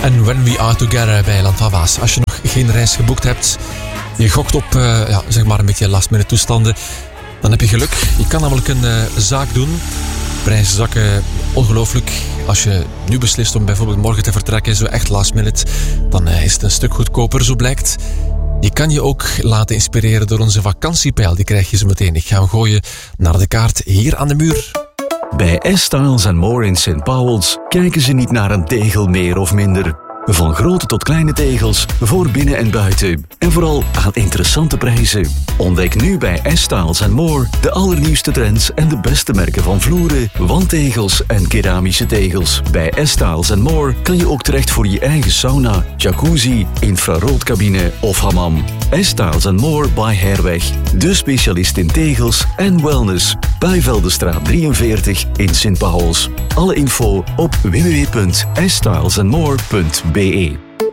En When We Are Together bij Land van Waas. Als je nog geen reis geboekt hebt, je gokt op zeg maar een beetje last-minute toestanden, dan heb je geluk. Je kan namelijk een zaak doen. Prijzen zakken ongelooflijk. Als je nu beslist om bijvoorbeeld morgen te vertrekken, zo echt last-minute, dan is het een stuk goedkoper, zo blijkt. Je kan je ook laten inspireren door onze vakantiepeil. Die krijg je zo meteen. Ik ga hem gooien naar de kaart hier aan de muur. Bij S-Styles & More in St. Paul's kijken ze niet naar een tegel meer of minder. Van grote tot kleine tegels, voor binnen en buiten. En vooral aan interessante prijzen. Ontdek nu bij S-Styles & More de allernieuwste trends en de beste merken van vloeren, wandtegels en keramische tegels. Bij S-Styles & More kan je ook terecht voor je eigen sauna, jacuzzi, infraroodcabine of hammam. S-Styles & More by Herweg. De specialist in tegels en wellness. Bijveldenstraat 43 in St. Pauls. Alle info op www.stylesandmore.be.